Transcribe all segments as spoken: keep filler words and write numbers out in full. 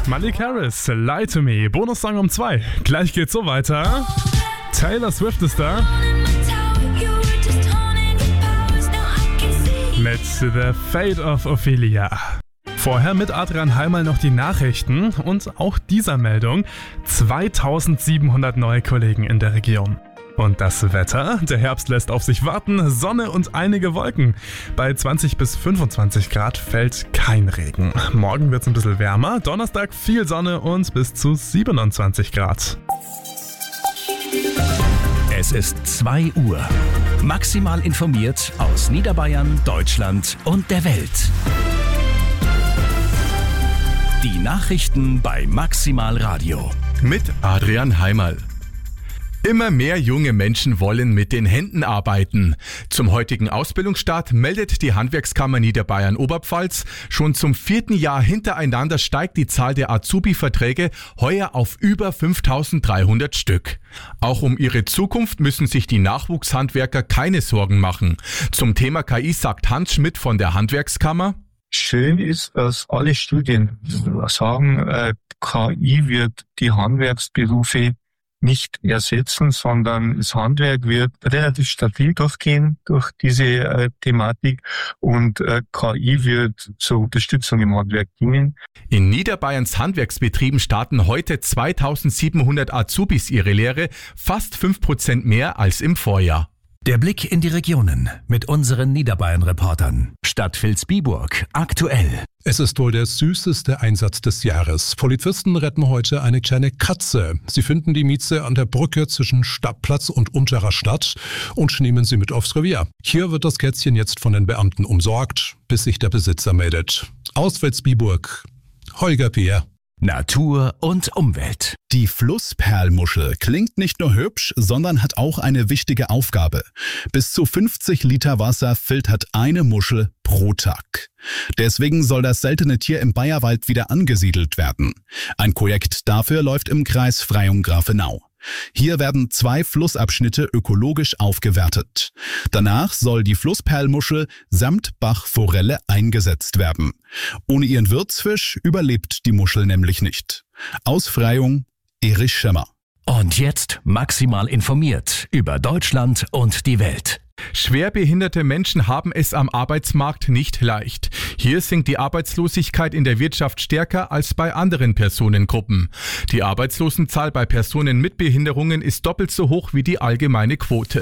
Malik Harris, Lie to Me, Bonussong um zwei. Gleich geht's so weiter. Taylor Swift ist da. Mit The Fate of Ophelia. Vorher mit Adrian Heimal noch die Nachrichten und auch dieser Meldung. zweitausendsiebenhundert neue Kollegen in der Region. Und das Wetter? Der Herbst lässt auf sich warten, Sonne und einige Wolken. Bei zwanzig bis fünfundzwanzig Grad fällt kein Regen. Morgen wird es ein bisschen wärmer, Donnerstag viel Sonne und bis zu siebenundzwanzig Grad. Es ist zwei Uhr. Maximal informiert aus Niederbayern, Deutschland und der Welt. Die Nachrichten bei Maximal Radio. Mit Adrian Heimal. Immer mehr junge Menschen wollen mit den Händen arbeiten. Zum heutigen Ausbildungsstart meldet die Handwerkskammer Niederbayern-Oberpfalz. Schon zum vierten Jahr hintereinander steigt die Zahl der Azubi-Verträge heuer auf über fünftausenddreihundert Stück. Auch um ihre Zukunft müssen sich die Nachwuchshandwerker keine Sorgen machen. Zum Thema K I sagt Hans Schmidt von der Handwerkskammer: Schön ist, dass alle Studien sagen, K I wird die Handwerksberufe nicht ersetzen, sondern das Handwerk wird relativ stabil durchgehen durch diese äh, Thematik und äh, K I wird zur Unterstützung im Handwerk dienen. In Niederbayerns Handwerksbetrieben starten heute zweitausendsiebenhundert Azubis ihre Lehre, fast fünf Prozent mehr als im Vorjahr. Der Blick in die Regionen mit unseren Niederbayern-Reportern. Stadt Vilsbiburg aktuell. Es ist wohl der süßeste Einsatz des Jahres. Polizisten retten heute eine kleine Katze. Sie finden die Mieze an der Brücke zwischen Stadtplatz und Unterer Stadt und nehmen sie mit aufs Revier. Hier wird das Kätzchen jetzt von den Beamten umsorgt, bis sich der Besitzer meldet. Aus Vilsbiburg, Holger Peer. Natur und Umwelt. Die Flussperlmuschel klingt nicht nur hübsch, sondern hat auch eine wichtige Aufgabe. Bis zu fünfzig Liter Wasser filtert eine Muschel pro Tag. Deswegen soll das seltene Tier im Bayerwald wieder angesiedelt werden. Ein Projekt dafür läuft im Kreis Freyung-Grafenau. Hier werden zwei Flussabschnitte ökologisch aufgewertet. Danach soll die Flussperlmuschel samt Bachforelle eingesetzt werden. Ohne ihren Wirtsfisch überlebt die Muschel nämlich nicht. Aus Freyung, Erich Schemmer. Und jetzt maximal informiert über Deutschland und die Welt. Schwerbehinderte Menschen haben es am Arbeitsmarkt nicht leicht. Hier sinkt die Arbeitslosigkeit in der Wirtschaft stärker als bei anderen Personengruppen. Die Arbeitslosenzahl bei Personen mit Behinderungen ist doppelt so hoch wie die allgemeine Quote.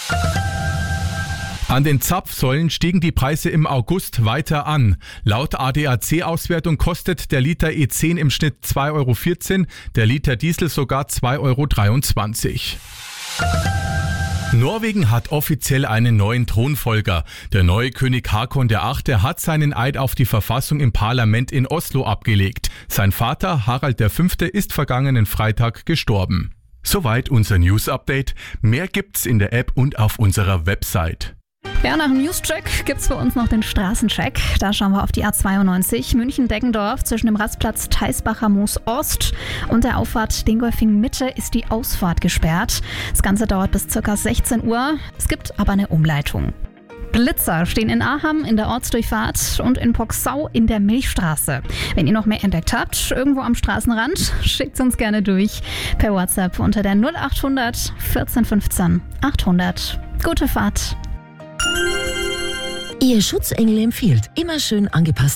An den Zapfsäulen stiegen die Preise im August weiter an. Laut A D A C-Auswertung kostet der Liter E zehn im Schnitt zwei Euro vierzehn, der Liter Diesel sogar zwei Euro dreiundzwanzig. Norwegen hat offiziell einen neuen Thronfolger. Der neue König Hakon der Achte hat seinen Eid auf die Verfassung im Parlament in Oslo abgelegt. Sein Vater Harald der Fünfte ist vergangenen Freitag gestorben. Soweit unser News-Update. Mehr gibt's in der App und auf unserer Website. Ja, nach dem News-Check gibt's für uns noch den Straßencheck. Da schauen wir auf die A zweiundneunzig München-Deggendorf. Zwischen dem Rastplatz Theisbacher Moos Ost und der Auffahrt Dingolfing Mitte ist die Ausfahrt gesperrt. Das Ganze dauert bis ca. sechzehn Uhr. Es gibt aber eine Umleitung. Blitzer stehen in Aham in der Ortsdurchfahrt und in Poxau in der Milchstraße. Wenn ihr noch mehr entdeckt habt, irgendwo am Straßenrand, schickt uns gerne durch per WhatsApp unter der null achthundert vierzehn fünfzehn achthundert. Gute Fahrt! Ihr Schutzengel empfiehlt, immer schön angepasst